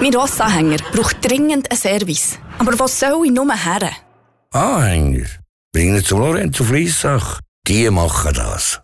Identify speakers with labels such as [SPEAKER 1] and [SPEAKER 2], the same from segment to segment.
[SPEAKER 1] Mein Rossanhänger braucht dringend einen Service. Aber was soll ich nur her?
[SPEAKER 2] Anhänger? Bring ihn zu Lorenzo Fliessach. Die machen das.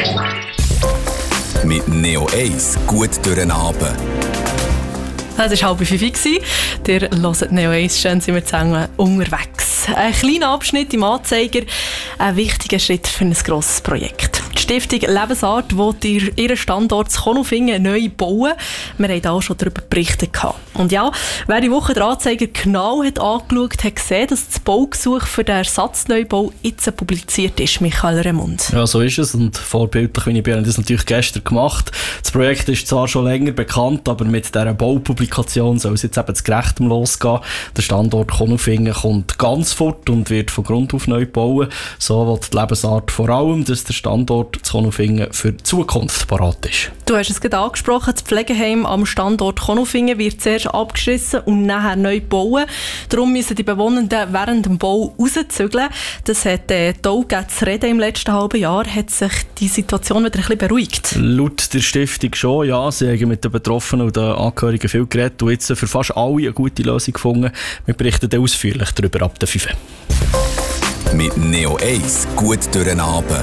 [SPEAKER 3] Mit Neo Ace gut durch den Abend.
[SPEAKER 4] Es war 4:30. Ihr hört Neo Ace, schön sind wir zusammen unterwegs. Ein kleiner Abschnitt im Anzeiger, ein wichtiger Schritt für ein grosses Projekt. Die Stiftung Lebensart will ihren Standort in Konolfingen neu bauen. Wir haben da schon darüber berichtet. Und ja, wer die Woche den Anzeiger genau hat angeschaut hat, gesehen, dass das Baugesuch für den Ersatzneubau jetzt publiziert ist, Michael Remund.
[SPEAKER 5] Ja, so ist es. Und vorbildlich, wie ich bin, habe das natürlich gestern gemacht. Das Projekt ist zwar schon länger bekannt, aber mit dieser Baupublikation soll es jetzt eben zu Gerechtem losgehen. Der Standort Konolfingen kommt ganz fort und wird von Grund auf neu bauen. So will die Lebensart vor allem, dass der Standort zu Konolfingen für die Zukunft parat ist.
[SPEAKER 4] Du hast es gerade angesprochen, das Pflegeheim am Standort Konolfingen wird zuerst abgerissen und nachher neu bauen. Darum müssen die Bewohnenden während dem Bau rauszügeln. Das hat auch zu reden im letzten halben Jahr, hat sich die Situation wieder ein bisschen beruhigt.
[SPEAKER 5] Laut der Stiftung schon, ja. Sie haben mit den Betroffenen und den Angehörigen viel geredet und jetzt für fast alle eine gute Lösung gefunden. Wir berichten dann ausführlich darüber ab der 5.
[SPEAKER 3] Mit Neo Ace gut durch den Abend.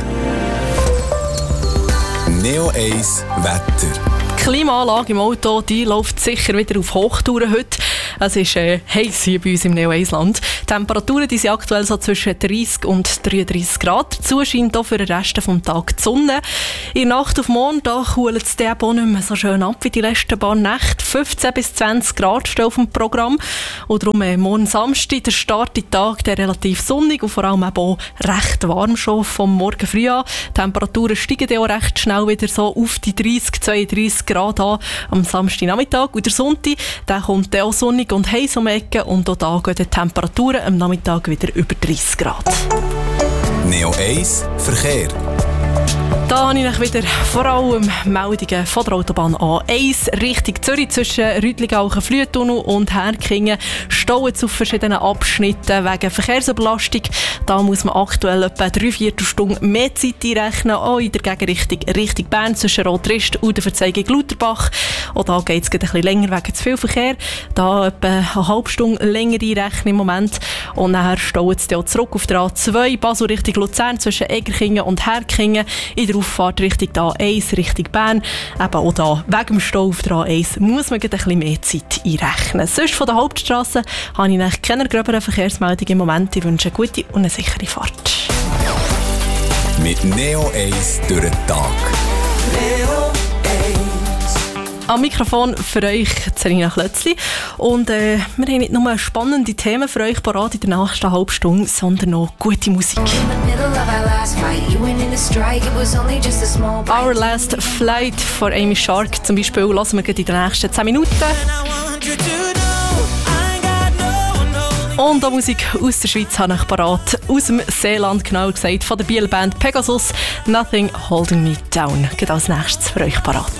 [SPEAKER 3] Neo Ace Wetter.
[SPEAKER 4] Die Klimaanlage im Auto, die läuft sicher wieder auf Hochtouren heute. Es ist heiß hier bei uns im Neo-Ace-Land. Die Temperaturen die sind aktuell so zwischen 30 und 33 Grad. Dazu scheint auch für den Rest des Tages die Sonne. In der Nacht auf morgen kühlt es der auch nicht mehr so schön ab wie die letzten paar Nächte. 15 bis 20 Grad stehen auf dem Programm. Und darum morgen Samstag, der Start in den Tag, der relativ sonnig und vor allem auch recht warm schon vom Morgen früh an. Die Temperaturen steigen dann auch recht schnell wieder so auf die 30, 32 Grad an am Samstagnachmittag. Und der Sonntag, der kommt dann auch sonnig und heiß um die Ecke und auch da gehen die Temperaturen am Nachmittag wieder über 30 Grad.
[SPEAKER 3] Neo Ace Verkehr.
[SPEAKER 4] Da habe ich wieder vor allem Meldungen von der Autobahn A1 Richtung Zürich zwischen Rüdligauchen Flüetunnel und Herkingen. Stauen auf verschiedenen Abschnitten wegen Verkehrsüberlastung. Da muss man aktuell etwa 3/4 Stunde mehr Zeit einrechnen. Auch in der Gegenrichtung Richtung Bern zwischen Rotrist und der Verzeigung Lutherbach. Auch da geht es ein bisschen länger wegen zu viel Verkehr. Da etwa eine halbe Stunde länger einrechnen im Moment. Und nachher stauen es dann zurück auf der A2 Basel Richtung Luzern zwischen Egerkingen und Herkingen. In der Auffahrt Richtung A1 Richtung Bern. Eben auch da wegen dem Stau auf der A1 muss man ein bisschen mehr Zeit einrechnen. Sonst von der Hauptstrasse habe ich eigentlich keine gröberen Verkehrsmeldungen im Moment. Ich wünsche eine gute und eine sichere Fahrt.
[SPEAKER 3] Mit Neo Ace durch den Tag. Neo
[SPEAKER 4] Ace. Am Mikrofon für euch Serena Klötzli. Und wir haben nicht nur spannende Themen für euch parat in der nächsten halben Stunde, sondern noch gute Musik. Our Last Flight von Amy Shark zum Beispiel hören wir in den nächsten 10 Minuten. Und auch Musik aus der Schweiz habe ich parat. Aus dem Seeland, genauer gesagt, von der Biel-Band Pegasus. Nothing Holding Me Down. Geht als nächstes für euch parat.